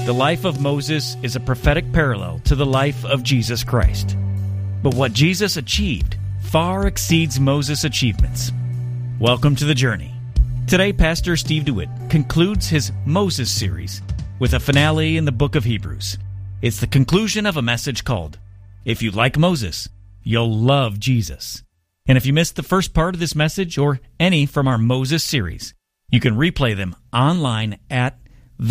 The life of Moses is a prophetic parallel to the life of Jesus Christ. But what Jesus achieved far exceeds Moses' achievements. Welcome to The Journey. Today, Pastor Steve DeWitt concludes his Moses series with a finale in the book of Hebrews. It's the conclusion of a message called, If You Like Moses, You'll Love Jesus. And if you missed the first part of this message or any from our Moses series, you can replay them online at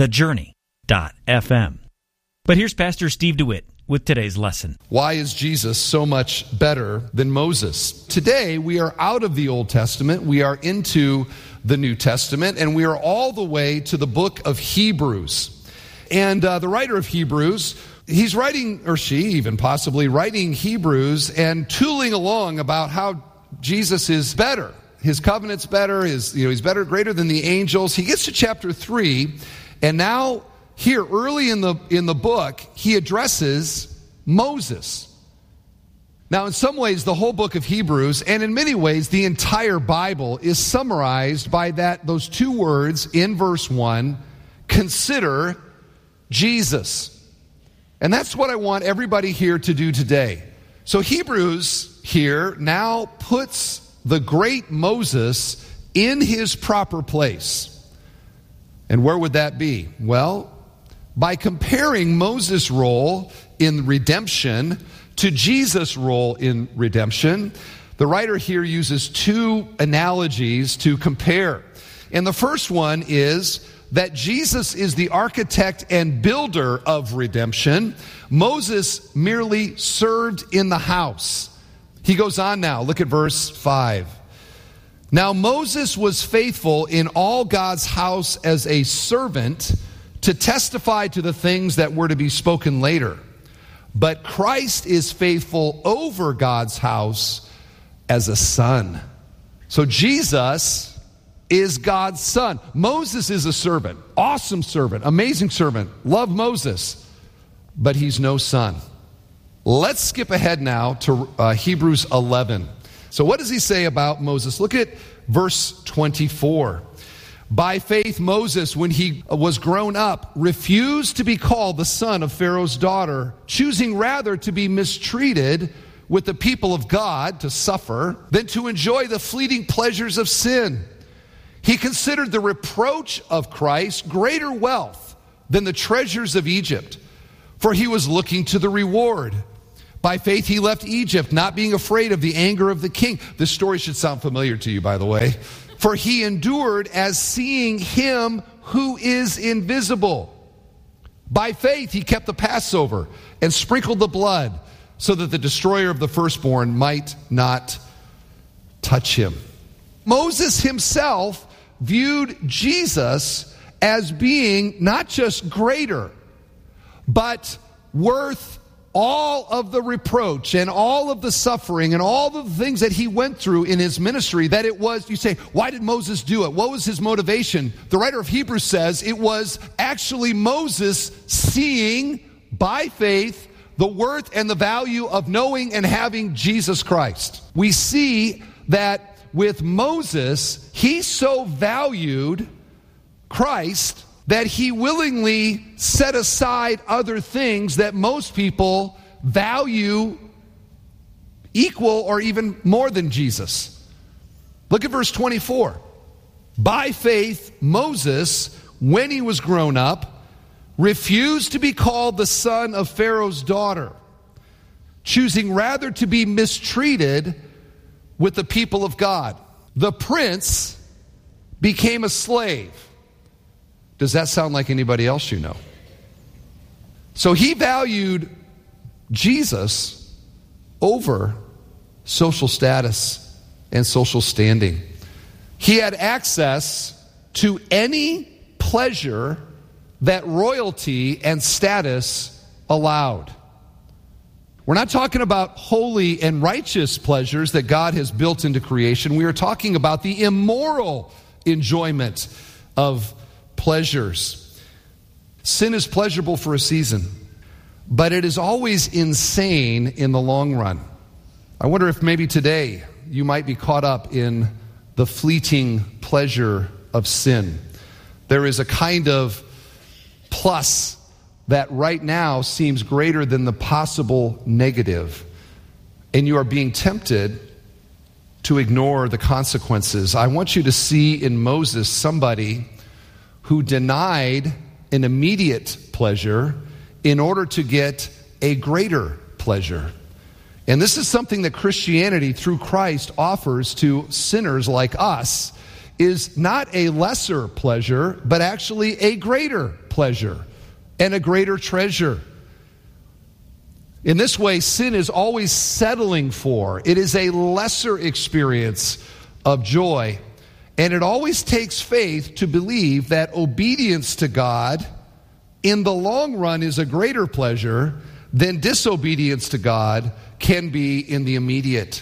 thejourney.fm. But here's Pastor Steve DeWitt with today's lesson. Why is Jesus so much better than Moses? Today, we are out of the Old Testament, we are into the New Testament, and we are all the way to the book of Hebrews. And the writer of Hebrews, he's writing, or she even possibly, writing Hebrews and tooling along about how Jesus is better. His covenant's better, he's better, greater than the angels. He gets to chapter 3, and now here, early in the book, he addresses Moses. Now, in some ways, the whole book of Hebrews, and in many ways, the entire Bible, is summarized by those two words in verse 1, consider Jesus. And that's what I want everybody here to do today. So Hebrews here now puts the great Moses in his proper place. And where would that be? Well, by comparing Moses' role in redemption to Jesus' role in redemption, the writer here uses two analogies to compare. And the first one is that Jesus is the architect and builder of redemption. Moses merely served in the house. He goes on now, look at verse 5. Now Moses was faithful in all God's house as a servant to testify to the things that were to be spoken later. But Christ is faithful over God's house as a son. So Jesus is God's son. Moses is a servant, awesome servant, amazing servant, love Moses, but he's no son. Let's skip ahead now to Hebrews 11. So what does he say about Moses? Look at verse 24. By faith, Moses, when he was grown up, refused to be called the son of Pharaoh's daughter, choosing rather to be mistreated with the people of God, to suffer, than to enjoy the fleeting pleasures of sin. He considered the reproach of Christ greater wealth than the treasures of Egypt, for he was looking to the reward. By faith, he left Egypt, not being afraid of the anger of the king. This story should sound familiar to you, by the way. For he endured as seeing him who is invisible. By faith, he kept the Passover and sprinkled the blood so that the destroyer of the firstborn might not touch him. Moses himself viewed Jesus as being not just greater, but worth all of the reproach and all of the suffering and all the things that he went through in his ministry, that it was, you say, why did Moses do it? What was his motivation? The writer of Hebrews says it was actually Moses seeing by faith the worth and the value of knowing and having Jesus Christ. We see that with Moses, he so valued Christ that he willingly set aside other things that most people value equal or even more than Jesus. Look at verse 24. By faith, Moses, when he was grown up, refused to be called the son of Pharaoh's daughter, choosing rather to be mistreated with the people of God. The prince became a slave. Does that sound like anybody else you know? So he valued Jesus over social status and social standing. He had access to any pleasure that royalty and status allowed. We're not talking about holy and righteous pleasures that God has built into creation. We are talking about the immoral enjoyment of pleasures. Sin is pleasurable for a season, but it is always insane in the long run. I wonder if maybe today you might be caught up in the fleeting pleasure of sin. There is a kind of plus that right now seems greater than the possible negative, and you are being tempted to ignore the consequences, I want you to see in Moses somebody who denied an immediate pleasure in order to get a greater pleasure. And this is something that Christianity, through Christ, offers to sinners like us, is not a lesser pleasure, but actually a greater pleasure and a greater treasure. In this way, sin is always settling for. It is a lesser experience of joy. And it always takes faith to believe that obedience to God in the long run is a greater pleasure than disobedience to God can be in the immediate.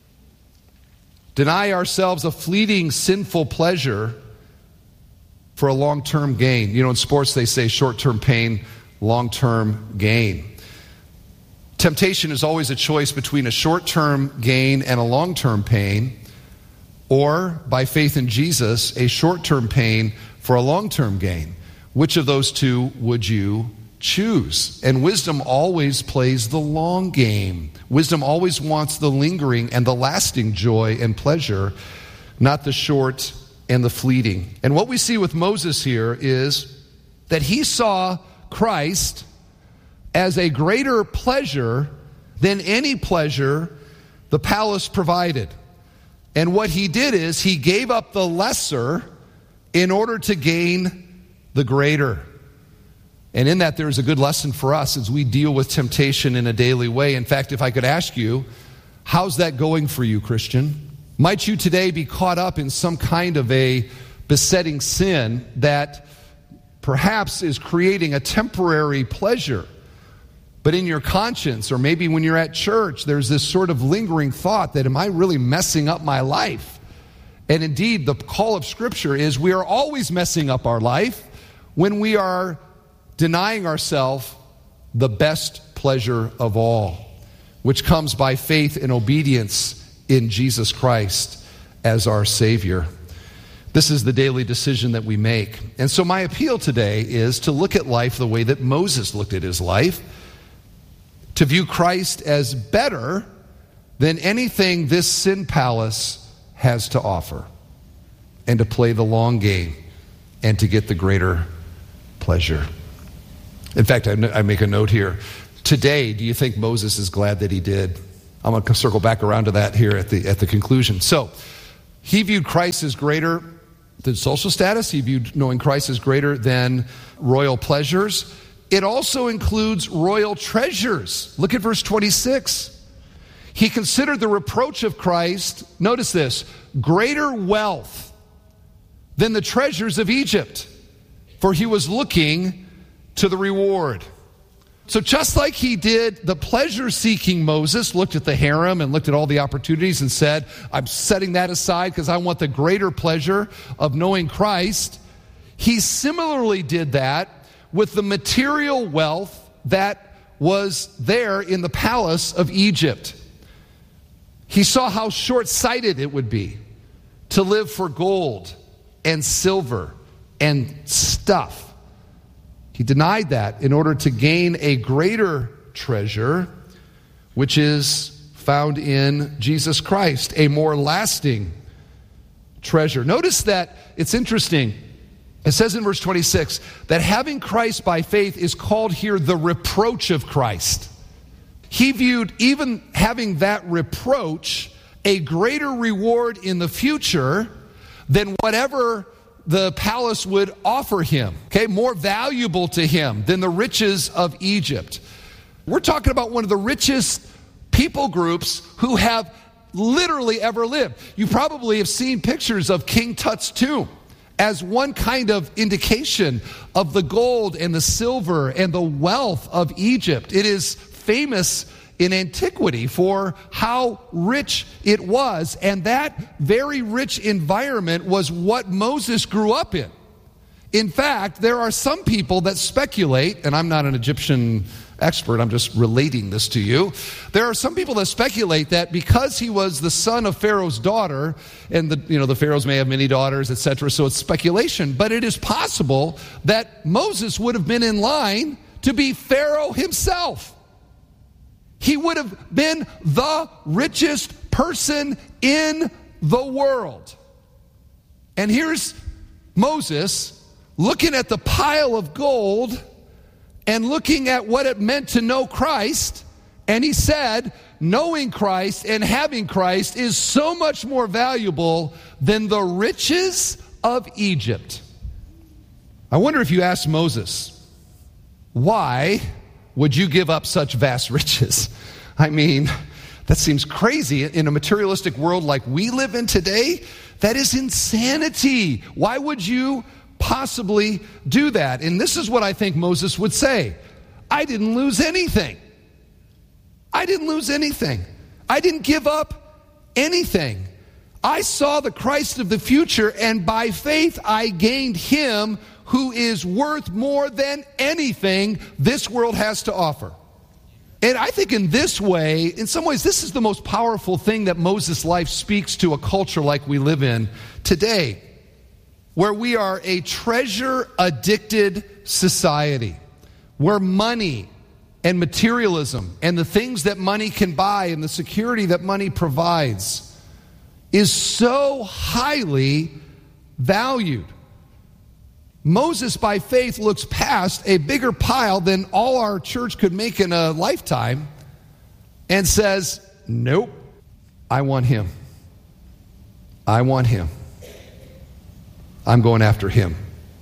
Deny ourselves a fleeting sinful pleasure for a long-term gain. You know, in sports they say short-term pain, long-term gain. Temptation is always a choice between a short-term gain and a long-term pain, or, by faith in Jesus, a short-term pain for a long-term gain. Which of those two would you choose? And wisdom always plays the long game. Wisdom always wants the lingering and the lasting joy and pleasure, not the short and the fleeting. And what we see with Moses here is that he saw Christ as a greater pleasure than any pleasure the palace provided. And what he did is he gave up the lesser in order to gain the greater. And in that, there's a good lesson for us as we deal with temptation in a daily way. In fact, if I could ask you, how's that going for you, Christian? Might you today be caught up in some kind of a besetting sin that perhaps is creating a temporary pleasure? But in your conscience, or maybe when you're at church, there's this sort of lingering thought that, am I really messing up my life? And indeed, the call of Scripture is we are always messing up our life when we are denying ourselves the best pleasure of all, which comes by faith and obedience in Jesus Christ as our Savior. This is the daily decision that we make. And so my appeal today is to look at life the way that Moses looked at his life, to view Christ as better than anything this sin palace has to offer, and to play the long game and to get the greater pleasure. In fact, I make a note here. Today, do you think Moses is glad that he did? I'm going to circle back around to that here at the conclusion. So, he viewed Christ as greater than social status. He viewed knowing Christ as greater than royal pleasures. It also includes royal treasures. Look at verse 26. He considered the reproach of Christ, notice this, greater wealth than the treasures of Egypt, for he was looking to the reward. So just like he did, the pleasure-seeking Moses looked at the harem and looked at all the opportunities and said, I'm setting that aside because I want the greater pleasure of knowing Christ. He similarly did that with the material wealth that was there in the palace of Egypt. He saw how short-sighted it would be to live for gold and silver and stuff. He denied that in order to gain a greater treasure, which is found in Jesus Christ, a more lasting treasure. Notice that it's interesting. It says in verse 26 that having Christ by faith is called here the reproach of Christ. He viewed even having that reproach a greater reward in the future than whatever the palace would offer him. Okay, more valuable to him than the riches of Egypt. We're talking about one of the richest people groups who have literally ever lived. You probably have seen pictures of King Tut's tomb as one kind of indication of the gold and the silver and the wealth of Egypt. It is famous in antiquity for how rich it was, and that very rich environment was what Moses grew up in. In fact, there are some people that speculate, and I'm not an Egyptian expert, I'm just relating this to you. There are some people that speculate that because he was the son of Pharaoh's daughter, and the pharaohs may have many daughters, etc., so it's speculation, but it is possible that Moses would have been in line to be Pharaoh himself. He would have been the richest person in the world. And here's Moses looking at the pile of gold and looking at what it meant to know Christ. And he said, knowing Christ and having Christ is so much more valuable than the riches of Egypt. I wonder if you asked Moses, why would you give up such vast riches? I mean, that seems crazy in a materialistic world like we live in today. That is insanity. Why would you possibly do that? And this is what I think Moses would say. I didn't lose anything. I didn't lose anything. I didn't give up anything. I saw the Christ of the future, and by faith I gained him who is worth more than anything this world has to offer. And I think in this way, in some ways, this is the most powerful thing that Moses' life speaks to a culture like we live in today, where we are a treasure-addicted society, where money and materialism and the things that money can buy and the security that money provides is so highly valued. Moses, by faith, looks past a bigger pile than all our church could make in a lifetime and says, nope, I want him. I want him. I'm going after him.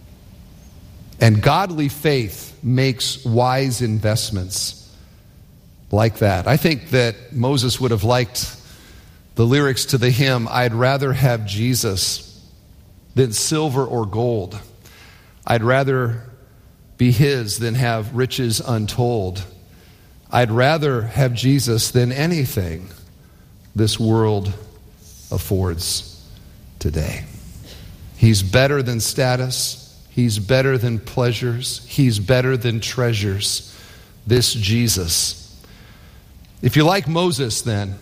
And godly faith makes wise investments like that. I think that Moses would have liked the lyrics to the hymn, I'd rather have Jesus than silver or gold. I'd rather be his than have riches untold. I'd rather have Jesus than anything this world affords today. He's better than status. He's better than pleasures. He's better than treasures. This Jesus. If you like Moses, then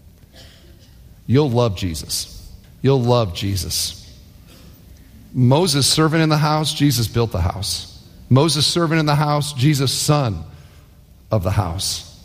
you'll love Jesus. You'll love Jesus. Moses serving in the house, Jesus built the house. Moses serving in the house, Jesus son of the house.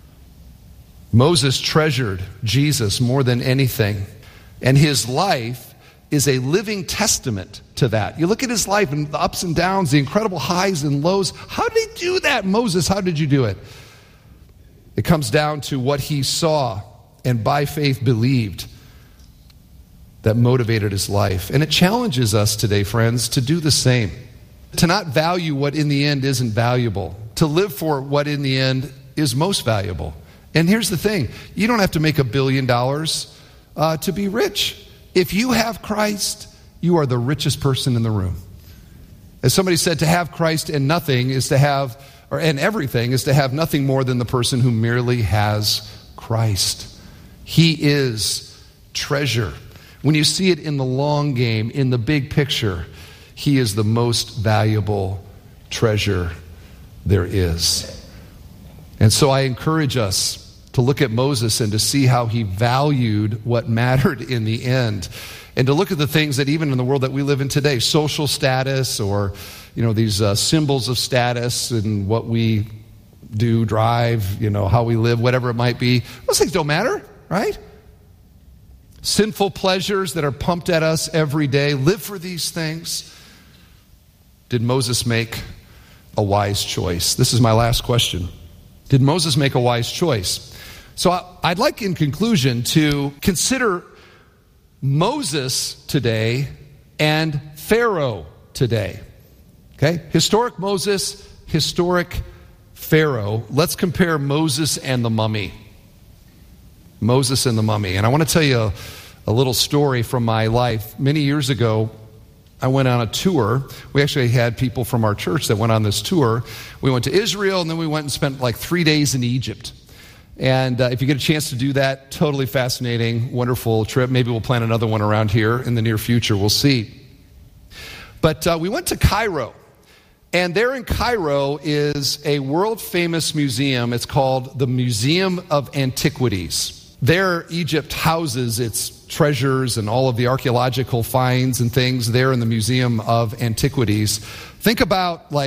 Moses treasured Jesus more than anything. And his life is a living testament to that. You look at his life and the ups and downs, the incredible highs and lows. How did he do that, Moses? How did you do it? It comes down to what he saw and by faith believed that motivated his life. And it challenges us today, friends, to do the same. To not value what in the end isn't valuable. To live for what in the end is most valuable. And here's the thing. You don't have to make $1 billion to be rich. If you have Christ, you are the richest person in the room. As somebody said, to have Christ and nothing is to have, and everything is to have nothing more than the person who merely has Christ. He is treasure. When you see it in the long game, in the big picture, he is the most valuable treasure there is. And so I encourage us to look at Moses and to see how he valued what mattered in the end. And to look at the things that even in the world that we live in today, social status or, these symbols of status and what we do, drive, how we live, whatever it might be. Those things don't matter, right? Sinful pleasures that are pumped at us every day. Live for these things. Did Moses make a wise choice? This is my last question. Did Moses make a wise choice? So I'd like, in conclusion, to consider Moses today and Pharaoh today. Okay? Historic Moses, historic Pharaoh. Let's compare Moses and the mummy. Moses and the mummy. And I want to tell you a little story from my life. Many years ago, I went on a tour. We actually had people from our church that went on this tour. We went to Israel, and then we went and spent like 3 days in Egypt. And if you get a chance to do that, totally fascinating, wonderful trip. Maybe we'll plan another one around here in the near future. We'll see. But we went to Cairo. And there in Cairo is a world-famous museum. It's called the Museum of Antiquities. There, Egypt houses its treasures and all of the archaeological finds and things there in the Museum of Antiquities. Think about like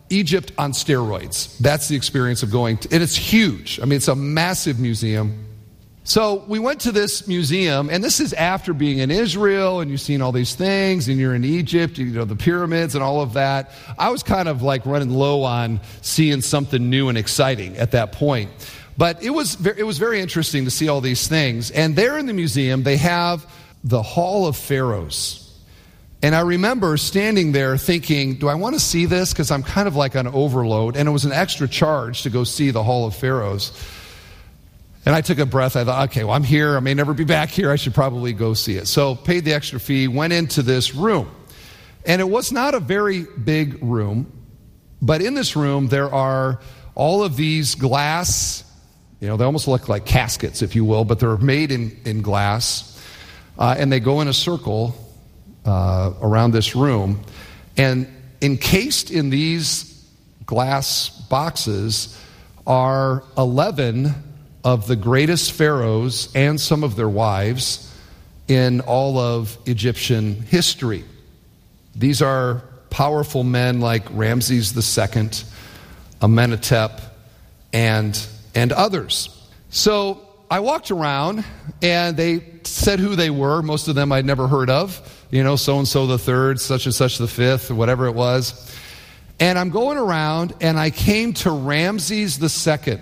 Egypt on steroids. That's the experience of going to, and it's huge. I mean, it's a massive museum. So we went to this museum, and this is after being in Israel, and you've seen all these things, and you're in Egypt, you know, the pyramids and all of that. I was kind of like running low on seeing something new and exciting at that point. But it was very interesting to see all these things. And there in the museum, they have the Hall of Pharaohs. And I remember standing there thinking, do I want to see this? Because I'm kind of like on overload. And it was an extra charge to go see the Hall of Pharaohs. And I took a breath. I thought, okay, well, I'm here. I may never be back here. I should probably go see it. So paid the extra fee, went into this room. And it was not a very big room. But in this room, there are all of these glass, they almost look like caskets, if you will, but they're made in glass. And they go in a circle around this room, and encased in these glass boxes are 11 of the greatest pharaohs and some of their wives in all of Egyptian history. These are powerful men like Ramses II, Amenhotep, and others. So I walked around, and they said who they were. Most of them I'd never heard of. So-and-so the third, such and such the fifth, or whatever it was. And I'm going around, and I came to Ramses II.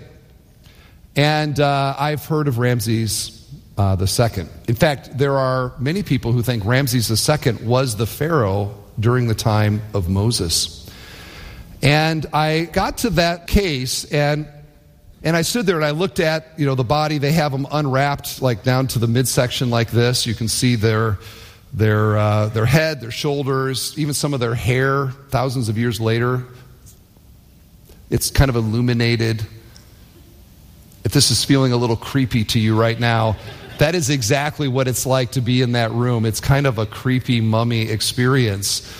And I've heard of Ramses II. In fact, there are many people who think Ramses II was the Pharaoh during the time of Moses. And I got to that case, and I stood there and I looked at, the body. They have them unwrapped, like down to the midsection like this. You can see their head, their shoulders, even some of their hair thousands of years later. It's kind of illuminated. If this is feeling a little creepy to you right now, that is exactly what it's like to be in that room. It's kind of a creepy mummy experience.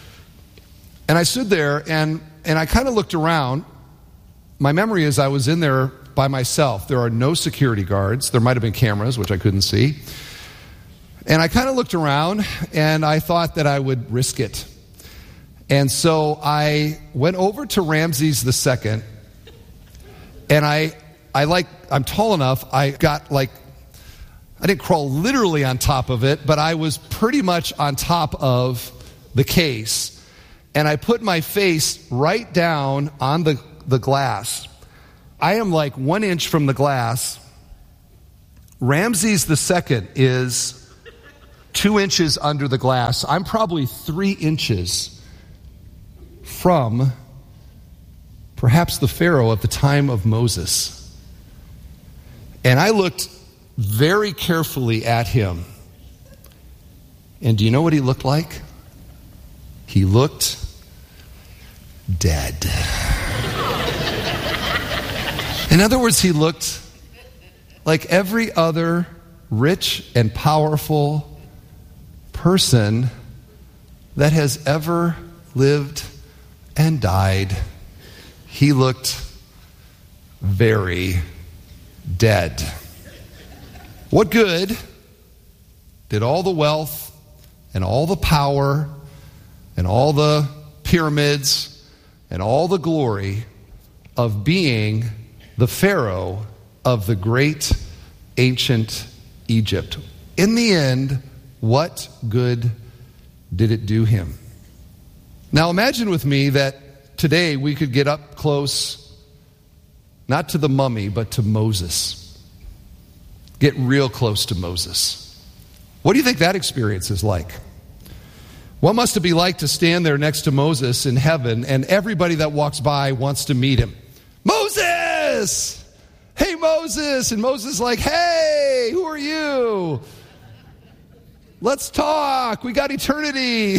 And I stood there and I kind of looked around. My memory is I was in there by myself. There are no security guards. There might have been cameras, which I couldn't see. And I kind of looked around, and I thought that I would risk it. And so I went over to Ramses II, and I'm tall enough, I didn't crawl literally on top of it, but I was pretty much on top of the case. And I put my face right down on the glass. I am like 1 inch from the glass. Ramses II is 2 inches under the glass. I'm probably 3 inches from perhaps the Pharaoh at the time of Moses. And I looked very carefully at him. And do you know what he looked like? He looked dead. In other words, he looked like every other rich and powerful person that has ever lived and died. He looked very dead. What good did all the wealth and all the power and all the pyramids and all the glory of being the Pharaoh of the great ancient Egypt? In the end, what good did it do him? Now imagine with me that today we could get up close, not to the mummy, but to Moses. Get real close to Moses. What do you think that experience is like? What must it be like to stand there next to Moses in heaven, and everybody that walks by wants to meet him? Moses! Hey, Moses! And Moses is like, hey, who are you? Let's talk. We got eternity.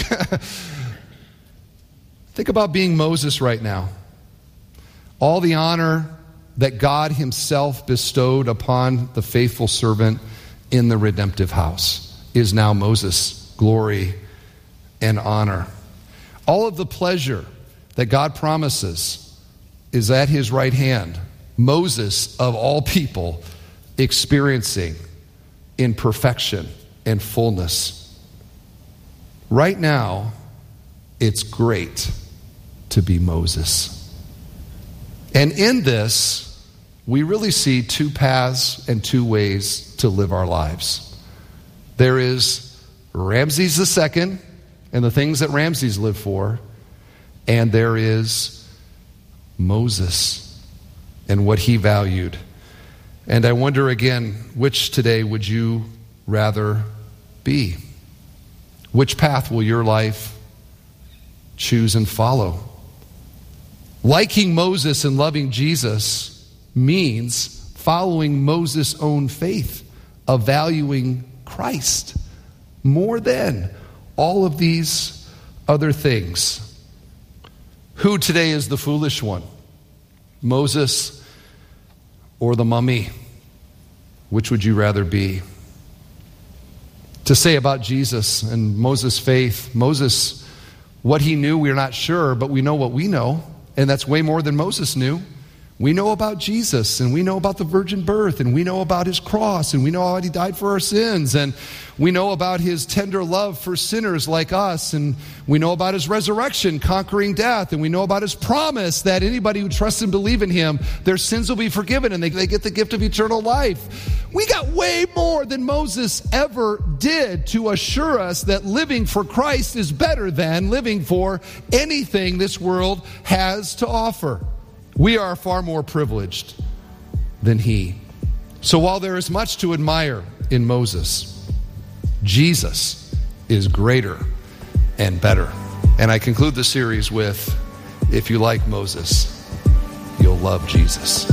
Think about being Moses right now. All the honor that God himself bestowed upon the faithful servant in the redemptive house is now Moses' glory and honor. All of the pleasure that God promises is at his right hand. Moses, of all people, experiencing in perfection and fullness. Right now, it's great to be Moses. And in this, we really see two paths and two ways to live our lives. There is Ramses II and the things that Ramses lived for, and there is Moses and what he valued. And I wonder again, which today would you rather be? Which path will your life choose and follow? Liking Moses and loving Jesus means following Moses' own faith of valuing Christ more than all of these other things. Who today is the foolish one? Moses or the mummy? Which would you rather be? To say about Jesus and Moses' faith, Moses, what he knew, we're not sure, but we know what we know. And that's way more than Moses knew. We know about Jesus, and we know about the virgin birth, and we know about his cross, and we know how he died for our sins, and we know about his tender love for sinners like us, and we know about his resurrection, conquering death, and we know about his promise that anybody who trusts and believes in him, their sins will be forgiven, and they get the gift of eternal life. We got way more than Moses ever did to assure us that living for Christ is better than living for anything this world has to offer. We are far more privileged than he. So while there is much to admire in Moses, Jesus is greater and better. And I conclude the series with, if you like Moses, you'll love Jesus.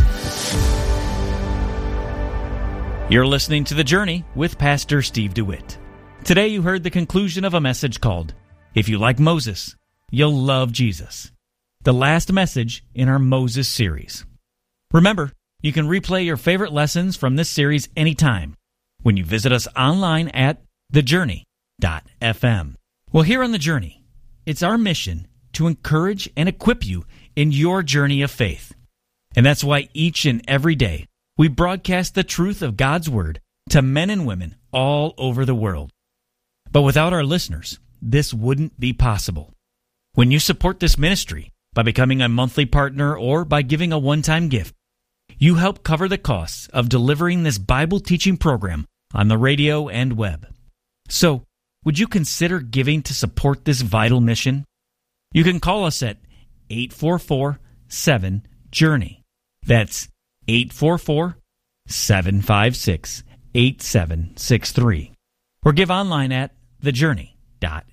You're listening to The Journey with Pastor Steve DeWitt. Today you heard the conclusion of a message called, If You Like Moses, You'll Love Jesus. The last message in our Moses series. Remember, you can replay your favorite lessons from this series anytime when you visit us online at thejourney.fm. Well, here on The Journey, it's our mission to encourage and equip you in your journey of faith. And that's why each and every day we broadcast the truth of God's Word to men and women all over the world. But without our listeners, this wouldn't be possible. When you support this ministry, by becoming a monthly partner or by giving a one-time gift, you help cover the costs of delivering this Bible teaching program on the radio and web. So, would you consider giving to support this vital mission? You can call us at 844-7-JOURNEY. That's 844-756-8763. Or give online at thejourney.fm.